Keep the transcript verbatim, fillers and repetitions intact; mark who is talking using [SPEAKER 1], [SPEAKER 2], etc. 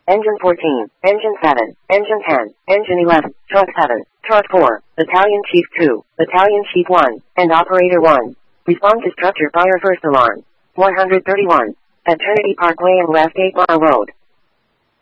[SPEAKER 1] Engine fourteen, Engine seven, Engine ten, Engine eleven, Truck seven, Truck four, Battalion Chief two, Battalion Chief one, and Operator one. Respond to structure fire first alarm. one thirty-one. Eternity Parkway and West eight Mile Road.